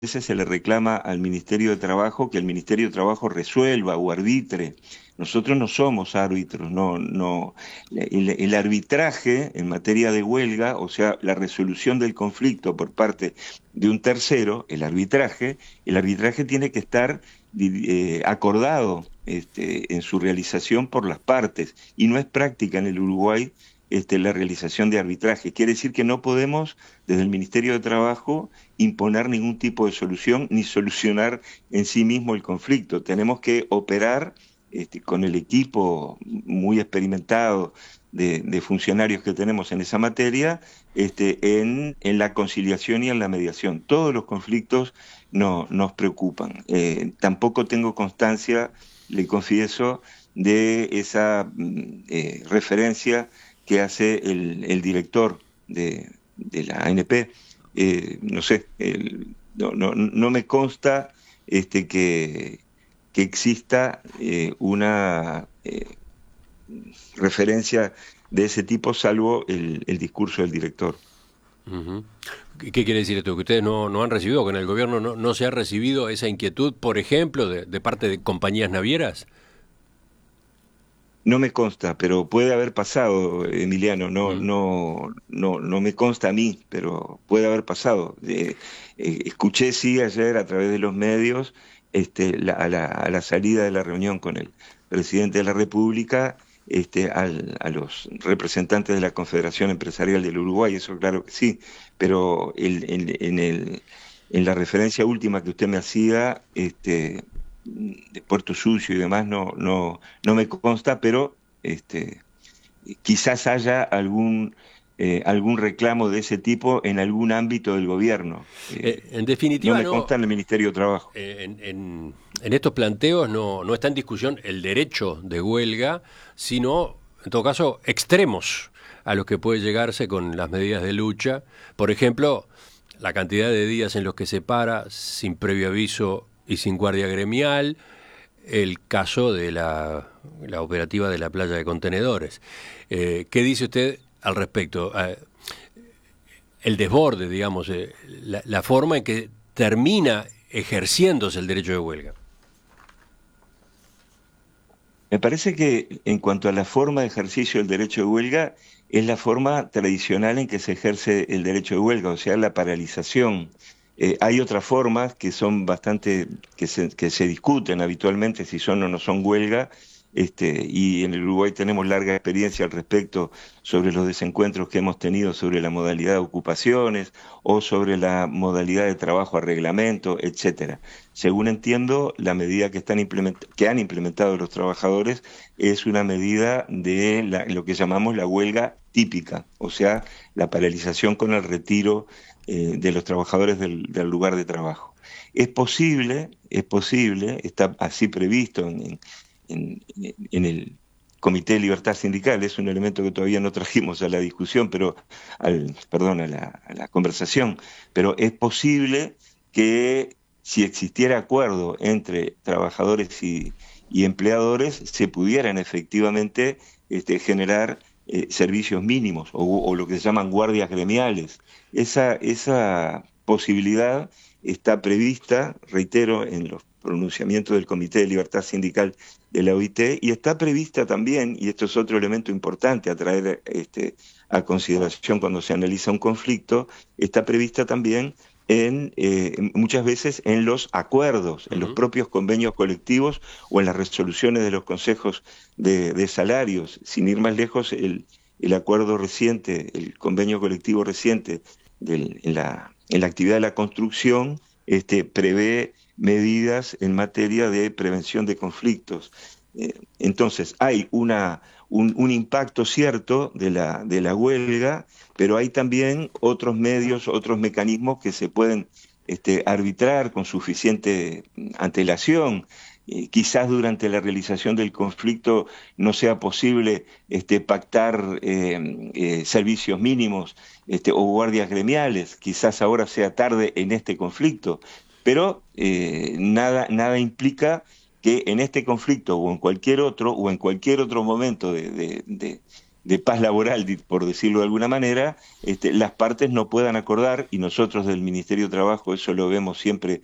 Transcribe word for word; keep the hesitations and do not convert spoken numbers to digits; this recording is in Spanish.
veces se le reclama al Ministerio de Trabajo que el Ministerio de Trabajo resuelva o arbitre. Nosotros no somos árbitros, no, no. El, el arbitraje en materia de huelga, o sea, la resolución del conflicto por parte de un tercero, el arbitraje, el arbitraje tiene que estar eh, acordado este, en su realización por las partes, y no es práctica en el Uruguay este, la realización de arbitraje. Quiere decir que no podemos, desde el Ministerio de Trabajo, imponer ningún tipo de solución ni solucionar en sí mismo el conflicto. Tenemos que operar este, con el equipo muy experimentado de, de funcionarios que tenemos en esa materia, este, en, en la conciliación y en la mediación. Todos los conflictos no, nos preocupan. Eh, tampoco tengo constancia, le confieso, de esa mm, eh, referencia que hace el, el director de, de la A N P. Eh, no sé, el, no, no, no me consta este, que, que exista eh, una eh, referencia de ese tipo, salvo el, el discurso del director. Uh-huh. ¿Qué, qué quiere decir esto? ¿Que ustedes no, no han recibido, que en el gobierno no, no se ha recibido esa inquietud, por ejemplo, de, de parte de compañías navieras? No me consta, pero puede haber pasado, Emiliano. No, Uh-huh. no, no, no me consta a mí, pero puede haber pasado. Eh, eh, escuché sí ayer a través de los medios, este, la- a la, a la salida de la reunión con el presidente de la República, este, al- a los representantes de la Confederación Empresarial del Uruguay. Eso claro que sí, pero el- el- en el, en la referencia última que usted me hacía, este, de Puerto Sucio y demás, no, no no me consta, pero este, quizás haya algún, eh, algún reclamo de ese tipo en algún ámbito del gobierno. Eh, Eh, en no definitiva, me no. consta en el Ministerio de Trabajo. Eh, en, en- en estos planteos no, no está en discusión el derecho de huelga, sino, en todo caso, extremos a los que puede llegarse con las medidas de lucha. Por ejemplo, la cantidad de días en los que se para sin previo aviso y sin guardia gremial, el caso de la, la operativa de la playa de contenedores. Eh, ¿Qué dice usted al respecto? Eh, el desborde, digamos, eh, la, la forma en que termina ejerciéndose el derecho de huelga. Me parece que en cuanto a la forma de ejercicio del derecho de huelga, es la forma tradicional en que se ejerce el derecho de huelga, o sea, la paralización. Eh, hay otras formas que son bastante, que se, que se discuten habitualmente si son o no son huelga, este, y en el Uruguay tenemos larga experiencia al respecto sobre los desencuentros que hemos tenido sobre la modalidad de ocupaciones o sobre la modalidad de trabajo a reglamento, etcétera. Según entiendo, la medida que, están implement- que han implementado los trabajadores es una medida de la- lo que llamamos la huelga típica, o sea, la paralización con el retiro eh, de los trabajadores del, del lugar de trabajo. Es posible, es posible, está así previsto en, en- en- en el Comité de Libertad Sindical, es un elemento que todavía no trajimos a la discusión, pero al, perdón, a la, a la conversación, pero es posible que si existiera acuerdo entre trabajadores y, y empleadores, se pudieran efectivamente este, generar eh, servicios mínimos o, o lo que se llaman guardias gremiales. Esa, esa posibilidad está prevista, reitero, en los pronunciamientos del Comité de Libertad Sindical de la O I T, y está prevista también, y esto es otro elemento importante a traer este, a consideración cuando se analiza un conflicto, está prevista también en, eh, muchas veces en los acuerdos, en los Uh-huh. propios convenios colectivos o en las resoluciones de los consejos de, de salarios. Sin ir más lejos, el, el acuerdo reciente, el convenio colectivo reciente del- en, la, en la actividad de la construcción, este, prevé medidas en materia de prevención de conflictos. Eh, entonces, hay una, un, un impacto cierto de la, de la huelga, pero hay también otros medios, otros mecanismos que se pueden este, arbitrar con suficiente antelación. Eh, quizás durante la realización del conflicto no sea posible este, pactar eh, eh, servicios mínimos este, o guardias gremiales, quizás ahora sea tarde en este conflicto, pero eh, nada, nada implica que en este conflicto o en cualquier otro o en cualquier otro momento de, de, de de paz laboral, por decirlo de alguna manera, este, las partes no puedan acordar, y nosotros del Ministerio de Trabajo eso lo vemos siempre